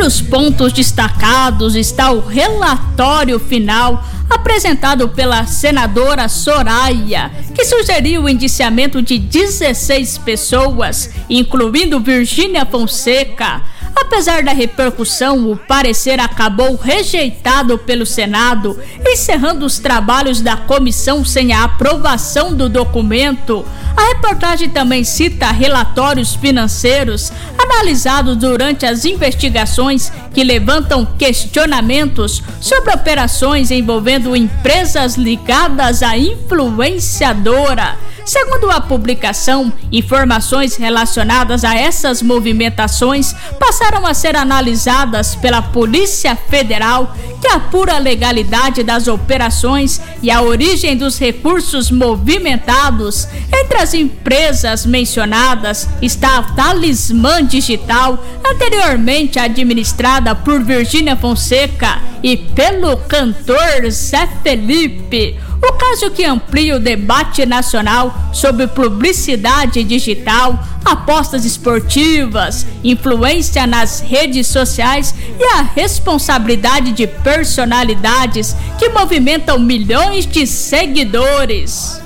Entre os pontos destacados está o relatório final apresentado pela senadora Soraya, que sugeriu o indiciamento de 16 pessoas, incluindo Virgínia Fonseca. Apesar da repercussão, o parecer acabou rejeitado pelo Senado, encerrando os trabalhos da comissão sem a aprovação do documento. A reportagem também cita relatórios financeiros analisados durante as investigações que levantam questionamentos sobre operações envolvendo empresas ligadas à influenciadora. Segundo a publicação, informações relacionadas a essas movimentações passaram a ser analisadas pela Polícia Federal, que apura a legalidade das operações e a origem dos recursos movimentados. Entre as empresas mencionadas está a Talismã Digital, anteriormente administrada por Virgínia Fonseca e pelo cantor Zé Felipe. O caso que amplia o debate nacional sobre publicidade digital, apostas esportivas, influência nas redes sociais e a responsabilidade de personalidades que movimentam milhões de seguidores.